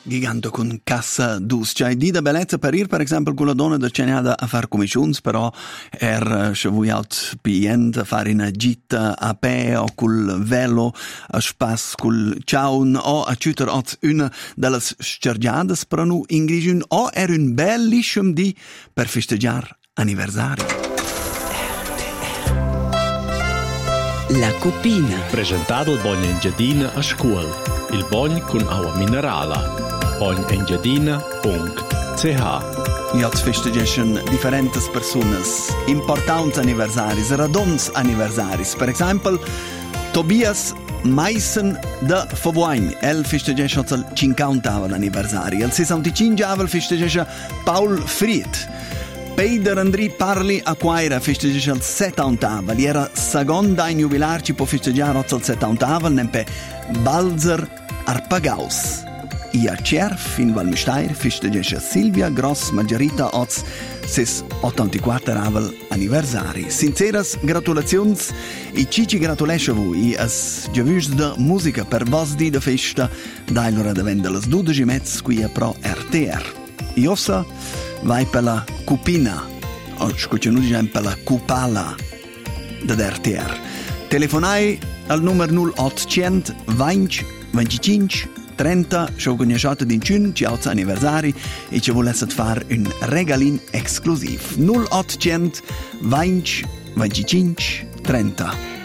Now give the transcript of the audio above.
Gigante con cassa dus. Cioè, di da bellezza per ir, per esempio, con la donna da cenada a far commissions, però se vuoi out pient a fare una gita a pe o col velo a spas col ciaun o a ciuter oz una delle scergiadas per nu in grigiun o un bellissimo di per festeggiare anniversario. La Cupina. Presentato il Bogn Engiadina a scuola. Il Bogn con acqua minerale. bognengiadina.ch. Jetzt festeggiano differenti persone, importanti anniversari, radons anniversari. Per esempio, Tobias Meissen da Favoign, el festeggia il 50 anniversario. Il 65 festeggia Paul Fried. Peder Andri Parli a Quaira festeggia il 70, li era seconda in jubilarci può festeggiare il 70, nempe Balzer Arpagaus. I a Cerf in Valmesteir festeggia Silvia Gross Margherita Oz ses 84 anniversari. Sinceras gratulazions e cici gratulesce voi as giavuts da musica per vos di da festa dai l'ora da vende les 12:30 qui a pro RTR. Iossa vai per la Cupina, o scucciano già per la Cupala da RTR. Telefonai al numero 0800 20 25 30, ci ho conosciuto di un ciao anniversari e ci volesse fare un regalin esclusivo. 0800 20 25 30.